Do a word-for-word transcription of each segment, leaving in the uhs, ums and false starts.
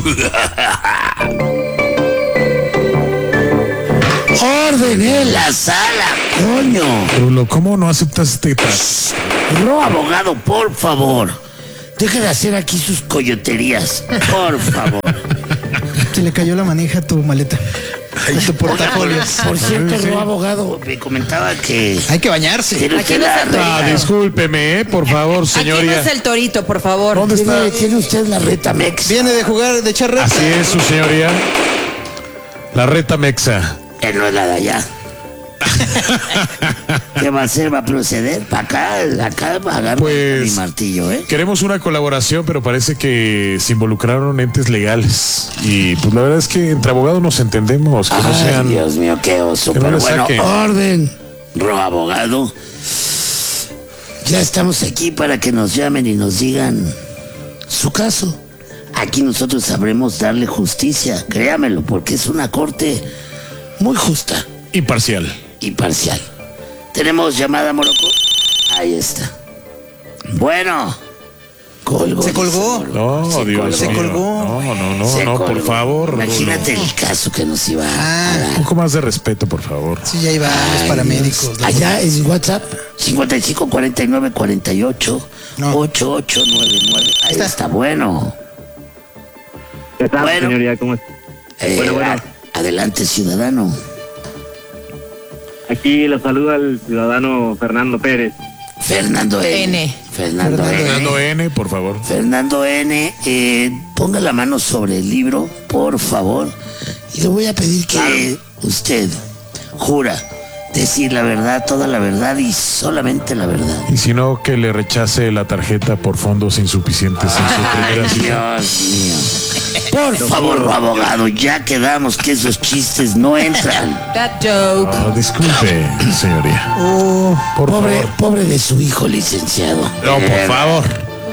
Orden en la sala, coño. Rulo, ¿cómo no aceptas este trato? No, abogado, por favor. Deje de hacer aquí sus coyoterías, por favor. Se le cayó la manija a tu maleta. A tu portafolio. Por cierto, no, abogado, me comentaba que... Hay que bañarse. ¿Tiene Aquí usted no la se reta? Ah, discúlpeme, eh, por favor, Aquí no señoría. es el torito, por favor. ¿Dónde está? ¿Tiene, tiene usted la reta Mex? Viene de jugar, de echar reta. Así es, su señoría. La reta mexa. Que no es la de allá. ¿Qué va a hacer? ¿Va a proceder? Para acá, acá va a agarrar Pues, mi martillo, ¿eh? Queremos una colaboración, pero parece que se involucraron entes legales. Y pues la verdad es que entre abogados nos entendemos, que no Ay, sean... Dios mío, qué oso. que no Pero le bueno, saquen. orden, ro abogado. Ya estamos aquí para que nos llamen y nos digan su caso. Aquí nosotros sabremos darle justicia, créamelo, porque es una corte muy justa Imparcial. y parcial. Tenemos llamada, Morocco. Ahí está. Bueno, colgó. Se colgó. dice No, Morocco. Se Dios colgó. mío. colgó. No, no, no, Se no, por colgó. favor. Imagínate Rulo. el caso que nos iba a Ah, Un dar. poco más de respeto, por favor. sí, ya iba los Ay, paramédicos. Dios. los- Allá es WhatsApp cincuenta y cinco cuarenta y nueve cuarenta y ocho No. ochenta y ocho noventa y nueve. Ahí está. está, bueno. ¿Qué tal, Bueno. señoría? ¿Cómo está? Eh, Bueno, bueno. a- Adelante, ciudadano. Aquí lo saluda el ciudadano Fernando Pérez. Fernando N. N. Fernando, Fernando N. Fernando N, por favor. Fernando N. eh, ponga la mano sobre el libro, por favor. Y le voy a pedir que usted jura decir la verdad, toda la verdad y solamente la verdad. Y si no, que le rechace la tarjeta por fondos insuficientes en su Ay, primera cita. Dios mío. Por favor, abogado, ya quedamos que esos chistes no entran. That joke. No, disculpe, señoría. Oh, Por Pobre, favor. pobre de su hijo, licenciado. No, por Eh, favor.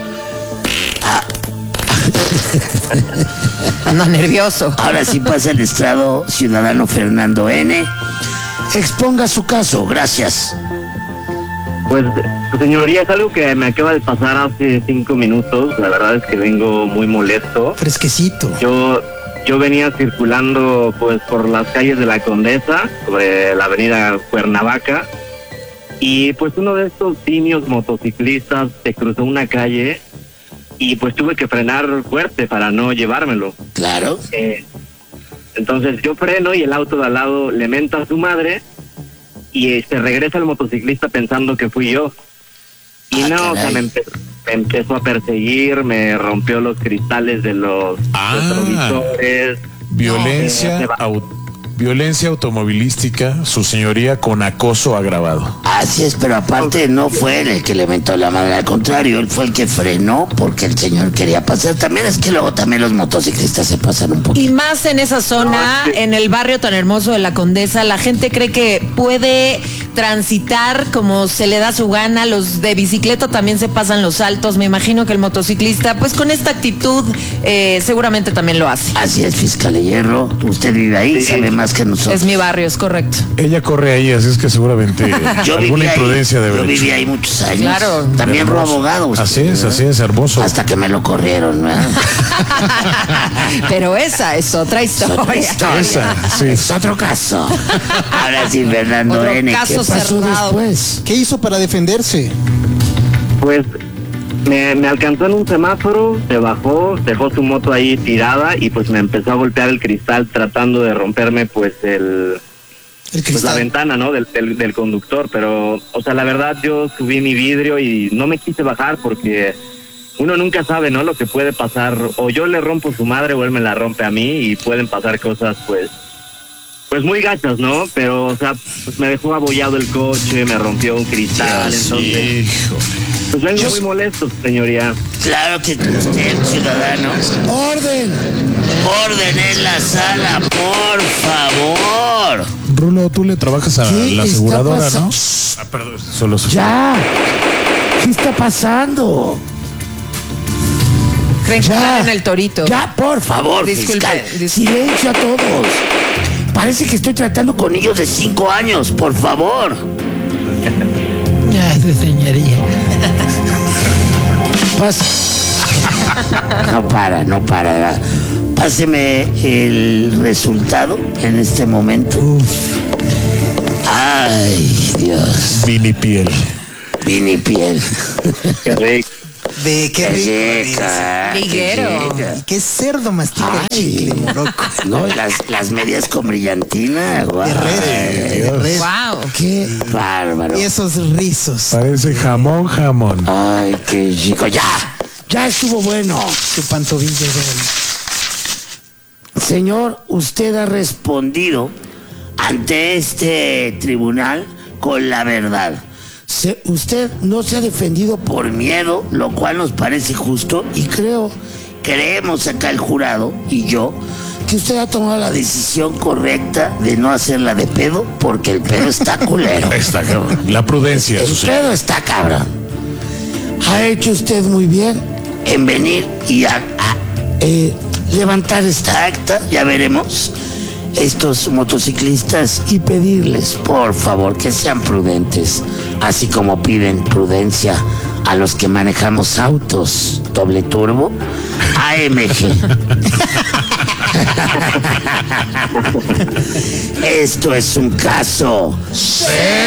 Anda nervioso. Ahora sí pasa el estrado, ciudadano Fernando N. Exponga su caso, gracias. Pues, señoría, es algo que me acaba de pasar hace cinco minutos. La verdad es que vengo muy molesto. fresquecito. Yo yo venía circulando pues por las calles de la Condesa, sobre la avenida Cuernavaca, y pues uno de estos simios motociclistas se cruzó una calle y pues tuve que frenar fuerte para no llevármelo. Claro. Eh, entonces yo freno y el auto de al lado le menta a su madre y eh, se regresa el motociclista pensando que fui yo. Y Ah, no, o sea, caray. me, empe- me empezó a perseguir, me rompió los cristales de los Ah. retrovisores. Violencia, No, eh, se va. au- violencia automovilística, su señoría, con acoso agravado. Así es, pero aparte no fue él el que le mentó la madre, al contrario, él fue el que frenó porque el señor quería pasar. También es que luego también los motociclistas se pasan un Y poquito. más en esa zona, No, es que- en el barrio tan hermoso de la Condesa, la gente cree que puede transitar como se le da su gana. Los de bicicleta también se pasan los saltos. Me imagino que el motociclista, pues con esta actitud, eh, seguramente también lo hace. Así es, fiscal de Hierro, usted vive ahí, Sí. sabe más que nosotros. Es mi barrio, es correcto. Ella corre ahí, así es que seguramente Yo alguna viví imprudencia ahí, debe yo haber viví hecho. ahí muchos años. Claro. También fue Hermoso. abogado. usted, Así es, ¿verdad? así es, hermoso. Hasta que me lo corrieron, ¿verdad? Pero esa es otra Es otra historia. historia. Esa, sí. Es otro caso. Ahora sí, Fernando Otro N. ¿Qué caso pasó cerrado. después? ¿Qué hizo para defenderse? Pues me, me alcanzó en un semáforo, se bajó, dejó su moto ahí tirada y pues me empezó a golpear el cristal tratando de romperme pues el... El Pues la cristal. ventana, ¿no? Del, del, del conductor, pero, o sea, la verdad yo subí mi vidrio y no me quise bajar porque uno nunca sabe, ¿no? Lo que puede pasar, o yo le rompo su madre o él me la rompe a mí y pueden pasar cosas, pues, pues muy gachas, ¿no? Pero, o sea, pues me dejó abollado el coche, me rompió un cristal, Dios, entonces, Híjole. pues vengo muy molesto, señoría. Claro que usted, ciudadano. ¡Orden! ¡Orden en la sala, por favor! Rulo, tú le trabajas a ¿Qué la está aseguradora, pasando? ¿no? Ah, perdón, solo su- ¡Ya! ¿Qué está pasando? Creen que Ya. están en el torito. Ya, por favor, Disculpe, fiscal. disculpe. Silencio a todos. Parece que estoy tratando con niños de cinco años, por favor. Ya, su señoría. Pasa. No para, no para. Páseme el resultado en este momento. Uf. Ay, Dios. Vini piel. Vini piel. Qué rico. De qué rico. rica, qué Liguero. rica. Qué cerdo mastica el Ay. chicle, moroco. No, las, las medias con brillantina, guau. De red, de red. Wow. Qué Bárbaro. y esos rizos. Parece jamón, jamón. Ay, qué chico. Ya, ya estuvo bueno. Su pantovilla de Señor, usted ha respondido ante este tribunal con la verdad. Se- usted no se ha defendido por miedo, lo cual nos parece justo y creo, creemos acá el jurado y yo, que usted ha tomado la decisión correcta de no hacerla de pedo porque el pedo está culero. Está cabrón. La prudencia, El su señor. pedo está cabrón. Ha hecho usted muy bien en venir y a, a, eh, levantar esta acta, ya veremos, estos motociclistas y pedirles, por favor, que sean prudentes, así como piden prudencia a los que manejamos autos doble turbo A M G. Esto es un caso serio.